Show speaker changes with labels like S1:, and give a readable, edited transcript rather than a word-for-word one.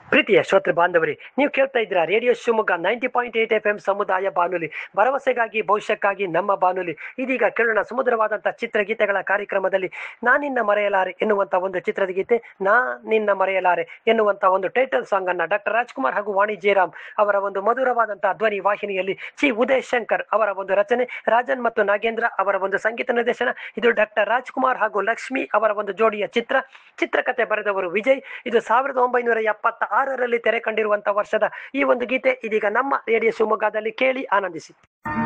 S1: ಪ್ರೀತಿಯ ಶ್ರೋತೃ ಬಾಂಧವರೇ, ನೀವು ಕೇಳ್ತಾ ಇದ್ದೀರಾ ರೇಡಿಯೋ ಶಿವಮೊಗ್ಗ 90.8 FM ಸಮುದಾಯ ಬಾನುಲಿ, ಭರವಸೆಗಾಗಿ ಭವಿಷ್ಯಕ್ಕಾಗಿ ನಮ್ಮ ಬಾನುಲಿ. ಇದೀಗ ಕೇಳೋಣ ಸುಮಧುರವಾದಂತಹ ಚಿತ್ರಗೀತೆಗಳ ಕಾರ್ಯಕ್ರಮದಲ್ಲಿ ನಾನಿನ್ನ ಮರೆಯಲಾರೆ ಎನ್ನುವಂತ ಒಂದು ಚಿತ್ರದ ಗೀತೆ. ನಾ ನಿನ್ನ ಮರೆಯಲಾರೆ ಎನ್ನುವಂತ ಒಂದು ಟೈಟಲ್ ಸಾಂಗ್ ಅನ್ನ ಡಾಕ್ಟರ್ ರಾಜ್ಕುಮಾರ್ ಹಾಗೂ ವಾಣಿ ಜಯರಾಮ್ ಅವರ ಒಂದು ಮಧುರವಾದಂತಹ ಧ್ವನಿ ವಾಹಿನಿಯಲ್ಲಿ ಸಿ ಉದಯ್ ಶಂಕರ್ ಅವರ ಒಂದು ರಚನೆ, ರಾಜನ್ ಮತ್ತು ನಾಗೇಂದ್ರ ಅವರ ಒಂದು ಸಂಗೀತ ನಿರ್ದೇಶನ. ಇದು ಡಾಕ್ಟರ್ ರಾಜ್ಕುಮಾರ್ ಹಾಗೂ ಲಕ್ಷ್ಮಿ ಅವರ ಒಂದು ಜೋಡಿಯ ಚಿತ್ರಕಥೆ ಬರೆದವರು ವಿಜಯ್. ಇದು 1976ರಲ್ಲಿ ತೆರೆ ಕಂಡಿರುವಂತಹ ವರ್ಷದ ಈ ಒಂದು ಗೀತೆ ಇದೀಗ ನಮ್ಮ ರೇಡಿಯೋ ಶಿವಮೊಗ್ಗದಲ್ಲಿ ಕೇಳಿ ಆನಂದಿಸಿ.